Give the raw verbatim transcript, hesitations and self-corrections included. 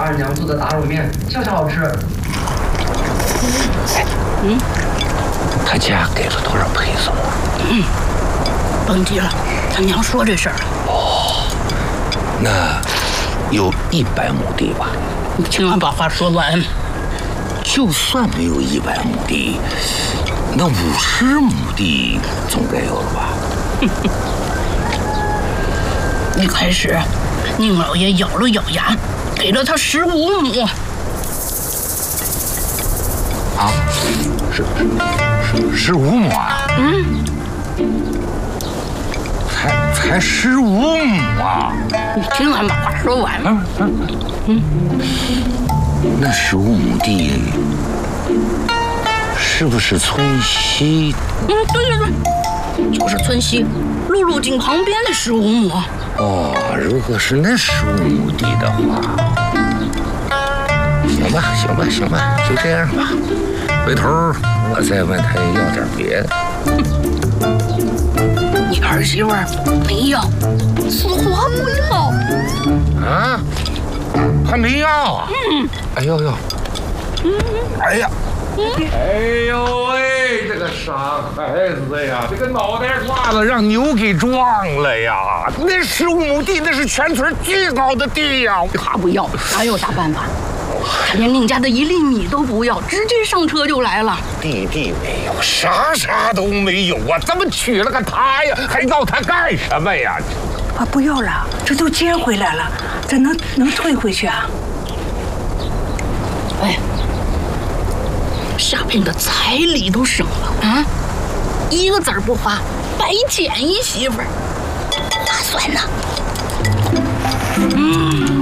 二娘做的打卤面就是好吃。 嗯， 他家给了多少陪送啊？ 嗯，甭提了，他娘说这事儿了。 哦，那有一百亩地吧？ 你千万把话说完。 就算没有一百亩地，那五十亩地总该有了吧？ 一开始，宁老爷咬了咬牙，给了他十五亩。 啊，十十十五亩啊？ 嗯， 才才十五亩啊！ 你千万把话说完。 嗯嗯嗯。那十五亩地是不是村西？ 嗯，对对对，就是村西陆路井旁边的十五亩。 哦，如果是那十五亩地的话，行吧，行吧，行吧，就这样吧。回头我再问他要点别的。 你儿媳妇儿没要，死活不要。 啊？还没要啊？嗯。哎呦呦。嗯。哎呀。哎呦喂，这个傻孩子呀，这个脑袋瓜子让牛给撞了呀！那十五亩地那是全村最高的地呀！ 他不要，哪有啥办法？他连宁家的一粒米都不要，直接上车就来了。 地地没有，啥啥都没有啊！怎么娶了个他呀？还要他干什么呀？ 啊，不要了，这都接回来了，怎能能退回去啊？ 哎。下边的彩礼都省了啊，一个子儿不花，白捡一媳妇儿，打算呢。嗯。